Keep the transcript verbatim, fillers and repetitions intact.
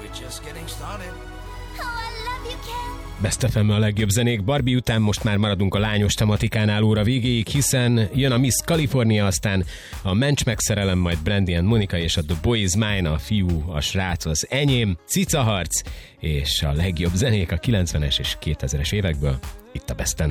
we're just getting started. Oh, I love you, Ken. Best ef em a legjobb zenék. Barbie után most már maradunk a lányos tematikánál óra végéig, hiszen jön a Miss California, aztán a Mencs megszerelem, majd Brandy and Monica és a The Boy Is Mine, a fiú, a srác az enyém, cicaharc, és a legjobb zenék a kilencvenes és kétezres évekből itt a Besten.